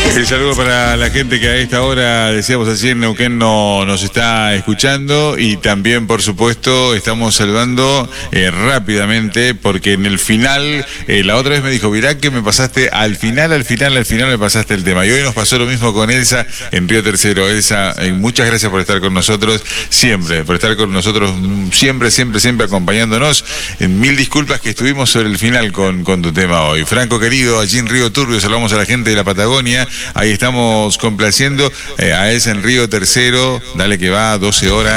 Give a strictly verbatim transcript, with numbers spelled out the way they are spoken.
El saludo para la gente que a esta hora, decíamos así, en Neuquén no, nos está escuchando, y también, por supuesto, estamos saludando eh, rápidamente, porque en el final, eh, la otra vez me dijo, mirá que me pasaste al final, al final, al final me pasaste el tema, y hoy nos pasó lo mismo con Elsa en Río Tercero. Elsa, eh, muchas gracias por estar con nosotros siempre, por estar con nosotros siempre, siempre, siempre acompañándonos. Eh, mil disculpas que estuvimos sobre el final con, con tu tema hoy. Franco querido, allí en Río Turbio, saludamos a la gente de la Patagonia. Ahí estamos complaciendo eh, a Elsa en Río Tercero. Dale que va, doce horas.